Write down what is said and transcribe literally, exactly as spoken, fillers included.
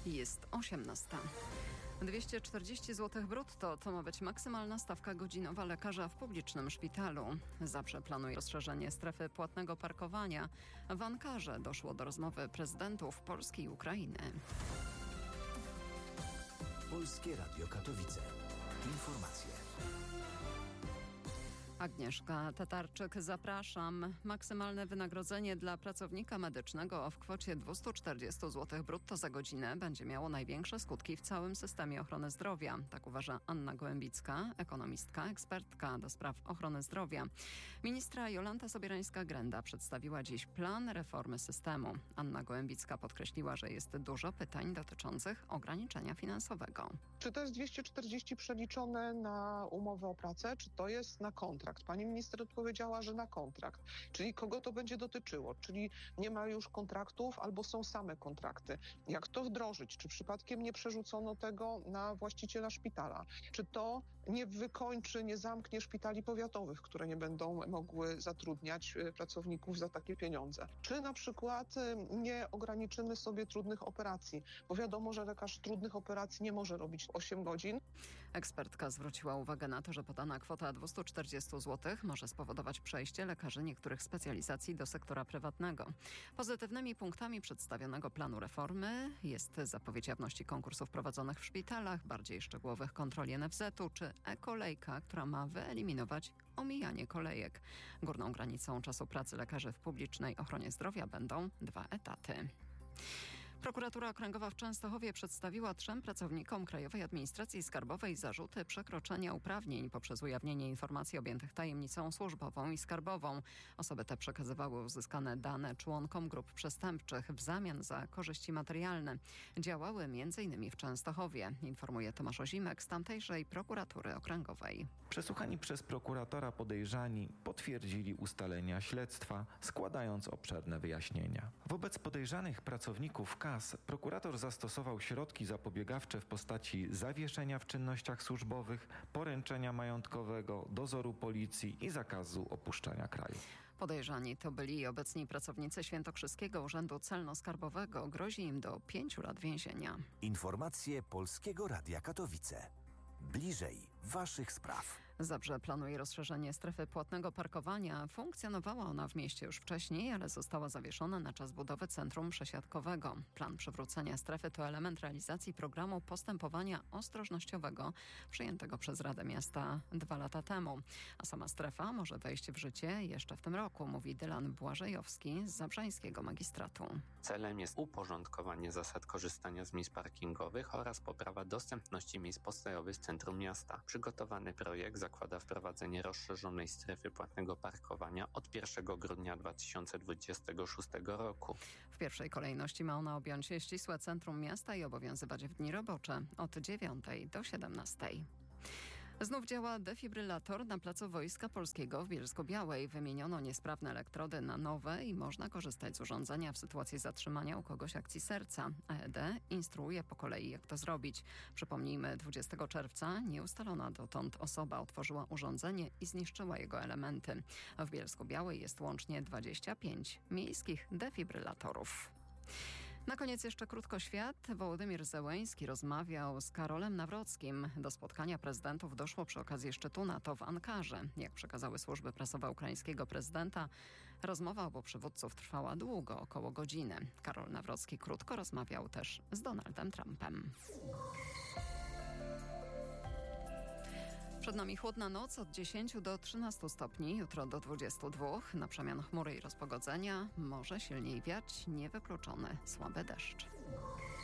Jest osiemnasta. dwieście czterdzieści złotych brutto to ma być maksymalna stawka godzinowa lekarza w publicznym szpitalu. Zabrze planuje rozszerzenie strefy płatnego parkowania. W Ankarze doszło do rozmowy prezydentów Polski i Ukrainy. Polskie Radio Katowice. Informacje. Agnieszka Tatarczyk, zapraszam. Maksymalne wynagrodzenie dla pracownika medycznego w kwocie dwieście czterdzieści złotych brutto za godzinę będzie miało największe skutki w całym systemie ochrony zdrowia. Tak uważa Anna Gołębicka, ekonomistka, ekspertka do spraw ochrony zdrowia. Ministra Jolanta Sobierańska-Grenda przedstawiła dziś plan reformy systemu. Anna Gołębicka podkreśliła, że jest dużo pytań dotyczących ograniczenia finansowego. Czy to jest dwieście czterdzieści przeliczone na umowę o pracę, czy to jest na kontrakt? Pani minister odpowiedziała, że na kontrakt. Czyli kogo to będzie dotyczyło? Czyli nie ma już kontraktów albo są same kontrakty. Jak to wdrożyć? Czy przypadkiem nie przerzucono tego na właściciela szpitala? Czy to nie wykończy, nie zamknie szpitali powiatowych, które nie będą mogły zatrudniać pracowników za takie pieniądze? Czy na przykład nie ograniczymy sobie trudnych operacji? Bo wiadomo, że lekarz trudnych operacji nie może robić osiem godzin. Ekspertka zwróciła uwagę na to, że podana kwota dwieście czterdzieści złotych może spowodować przejście lekarzy niektórych specjalizacji do sektora prywatnego. Pozytywnymi punktami przedstawionego planu reformy jest zapowiedź jawności konkursów prowadzonych w szpitalach, bardziej szczegółowych kontroli N F Z-u czy e-kolejka, która ma wyeliminować omijanie kolejek. Górną granicą czasu pracy lekarzy w publicznej ochronie zdrowia będą dwa etaty. Prokuratura Okręgowa w Częstochowie przedstawiła trzem pracownikom Krajowej Administracji Skarbowej zarzuty przekroczenia uprawnień poprzez ujawnienie informacji objętych tajemnicą służbową i skarbową. Osoby te przekazywały uzyskane dane członkom grup przestępczych w zamian za korzyści materialne. Działały między innymi w Częstochowie, informuje Tomasz Ozimek z tamtejszej Prokuratury Okręgowej. Przesłuchani przez prokuratora podejrzani potwierdzili ustalenia śledztwa, składając obszerne wyjaśnienia. Wobec podejrzanych pracowników K A S prokurator zastosował środki zapobiegawcze w postaci zawieszenia w czynnościach służbowych, poręczenia majątkowego, dozoru policji i zakazu opuszczania kraju. Podejrzani to byli obecni pracownicy Świętokrzyskiego Urzędu Celno-Skarbowego. Grozi im do pięciu lat więzienia. Informacje Polskiego Radia Katowice. Bliżej waszych spraw. Zabrze planuje rozszerzenie strefy płatnego parkowania. Funkcjonowała ona w mieście już wcześniej, ale została zawieszona na czas budowy centrum przesiadkowego. Plan przywrócenia strefy to element realizacji programu postępowania ostrożnościowego przyjętego przez Radę Miasta dwa lata temu. A sama strefa może wejść w życie jeszcze w tym roku, mówi Dylan Błażejowski z zabrzańskiego magistratu. Celem jest uporządkowanie zasad korzystania z miejsc parkingowych oraz poprawa dostępności miejsc postojowych z centrum miasta. Przygotowany projekt zakłada wprowadzenie rozszerzonej strefy płatnego parkowania od pierwszego grudnia dwa tysiące dwudziestego szóstego roku. W pierwszej kolejności ma ona objąć ścisłe centrum miasta i obowiązywać w dni robocze od dziewiątej do siedemnastej. Znów działa defibrylator na placu Wojska Polskiego w Bielsko-Białej. Wymieniono niesprawne elektrody na nowe i można korzystać z urządzenia w sytuacji zatrzymania u kogoś akcji serca. A E D instruuje po kolei, jak to zrobić. Przypomnijmy, dwudziestego czerwca nieustalona dotąd osoba otworzyła urządzenie i zniszczyła jego elementy. W Bielsko-Białej jest łącznie dwadzieścia pięć miejskich defibrylatorów. Na koniec jeszcze krótko świat. Wołodymyr Zełeński rozmawiał z Karolem Nawrockim. Do spotkania prezydentów doszło przy okazji szczytu NATO w Ankarze. Jak przekazały służby prasowe ukraińskiego prezydenta, rozmowa obu przywódców trwała długo, około godziny. Karol Nawrocki krótko rozmawiał też z Donaldem Trumpem. Przed nami chłodna noc od dziesięciu do trzynastu stopni, jutro do dwudziestu dwóch. Na przemian chmury i rozpogodzenia może silniej wiać, niewykluczony słaby deszcz.